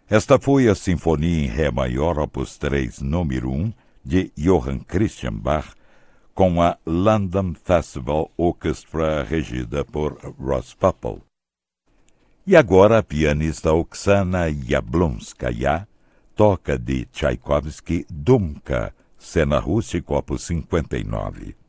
Esta foi a Sinfonia em Ré maior, opus 3, número 1, de Johann Christian Bach, com a London Festival Orchestra regida por Ross Pupple. E agora a pianista Oksana Yablonskaya toca de Tchaikovsky Dumka, cena rústica, opus 59.